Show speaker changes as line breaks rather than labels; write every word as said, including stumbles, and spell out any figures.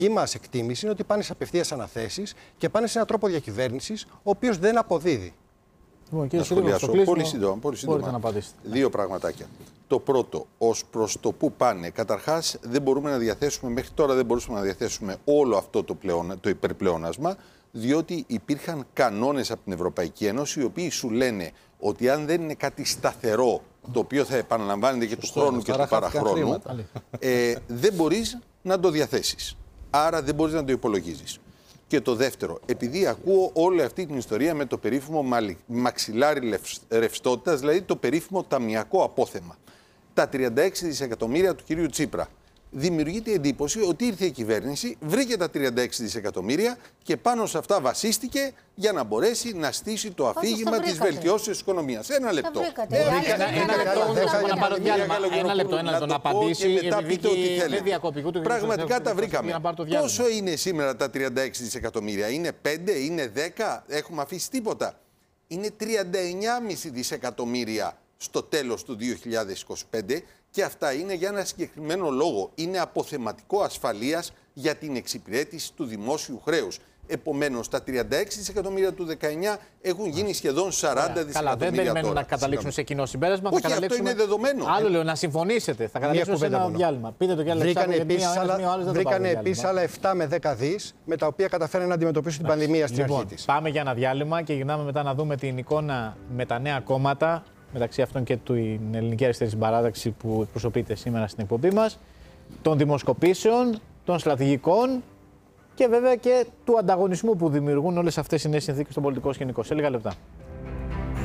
Η μας εκτίμηση είναι ότι πάνε σε απευθείας αναθέσεις και πάνε σε έναν τρόπο διακυβέρνησης ο οποίος δεν αποδίδει.
Λοιπόν, να σχολιάσω πολύ σύντομα. Πολύ σύντομα.
Να
Δύο πραγματάκια. Το πρώτο, ως προς το πού πάνε. Καταρχάς, δεν μπορούμε να διαθέσουμε, μέχρι τώρα δεν μπορούσαμε να διαθέσουμε όλο αυτό το, πλεόνα, το υπερπλεόνασμα, διότι υπήρχαν κανόνες από την Ευρωπαϊκή Ένωση, οι οποίοι σου λένε ότι αν δεν είναι κάτι σταθερό, το οποίο θα επαναλαμβάνεται και του χρόνου και του παραχρόνου, ε, δεν μπορείς να το διαθέσεις. Άρα δεν μπορείς να το υπολογίζεις. Και το δεύτερο, επειδή ακούω όλη αυτή την ιστορία με το περίφημο μαξιλάρι ρευστότητας, δηλαδή το περίφημο ταμιακό απόθεμα. Τα τριάντα έξι δισεκατομμύρια του κυρίου Τσίπρα. Δημιουργείται η εντύπωση ότι ήρθε η κυβέρνηση, βρήκε τα τριάντα έξι δισεκατομμύρια και πάνω σε αυτά βασίστηκε για να μπορέσει να στήσει το αφήγημα της βελτιώσεως της οικονομίας. Ένα λεπτό.
Ένα λεπτό, ένα λεπτό να απαντήσει.
Πραγματικά τα βρήκαμε. Πόσο είναι σήμερα τα τριάντα έξι δισεκατομμύρια? Είναι πέντε, είναι δέκα, έχουμε αφήσει τίποτα? Είναι τριάντα εννιά κόμμα πέντε δισεκατομμύρια στο τέλος του δύο χιλιάδες είκοσι πέντε και αυτά είναι για ένα συγκεκριμένο λόγο. Είναι αποθεματικό ασφαλείας για την εξυπηρέτηση του δημόσιου χρέους. Επομένως, τα τριάντα έξι δισεκατομμύρια του δεκαεννιά έχουν γίνει σχεδόν σαράντα δισεκατομμύρια.
Καλά, δεν περιμένουν να καταλήξουν σε κοινό συμπέρασμα.
Όχι,
θα καταλήξουμε...
αυτό είναι δεδομένο.
Άλλο λέω, να συμφωνήσετε. Θα καταλήξουμε σε ένα διάλειμμα. Πείτε το κι άλλο.
Βρήκανε επίσης άλλα επτά με δέκα δις, με τα οποία καταφέραν να αντιμετωπίσουν την πανδημία στην
λοιπόν,
αρχή της.
Πάμε για ένα διάλειμμα και γυρνάμε μετά να δούμε την εικόνα με τα νέα κόμματα, μεταξύ αυτών και την Ελληνική Αριστερή Συμπαράταξη που εκπροσωπείται σήμερα στην εκπομπή μας, των δημοσκοπήσεων, των στρατηγικών και βέβαια και του ανταγωνισμού που δημιουργούν όλες αυτές οι νέες συνθήκες στο πολιτικό σκηνικό. Σε λίγα λεπτά.